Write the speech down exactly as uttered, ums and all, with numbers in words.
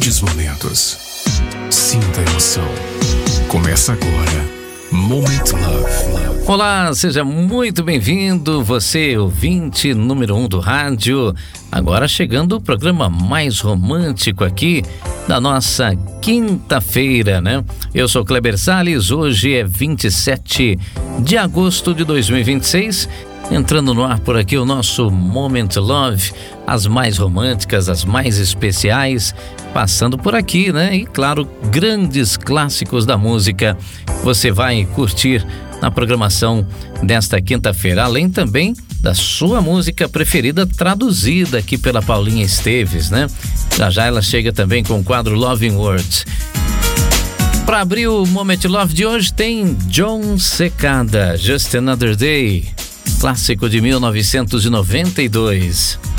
grandes momentos. Sinta a emoção. Começa agora. Moment Love. Olá, seja muito bem-vindo, você ouvinte número um do rádio. Agora chegando o programa mais romântico aqui da nossa quinta-feira, né? Eu sou Kleber Salles, hoje é vinte e sete de agosto de dois mil e vinte e seis. Entrando no ar por aqui o nosso Moment Love, as mais românticas, as mais especiais, passando por aqui, né? E claro, grandes clássicos da música você vai curtir na programação desta quinta-feira, além também da sua música preferida traduzida aqui pela Paulinha Esteves, né? Já já ela chega também com o quadro Loving Words. Para abrir o Moment Love de hoje tem John Secada, Just Another Day, clássico de mil novecentos e noventa e dois.